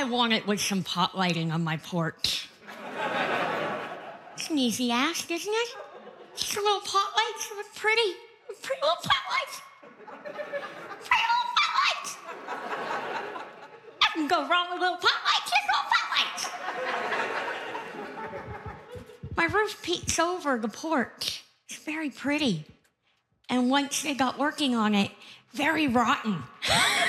want it with some pot lighting on my porch. It's an easy ask, isn't it? Just a little pot lights with pretty little pot lights. Pretty little pot lights. Nothing go wrong with little pot lights, just little pot lights. My roof peeks over the porch. It's very pretty. And once they got working on it, very rotten.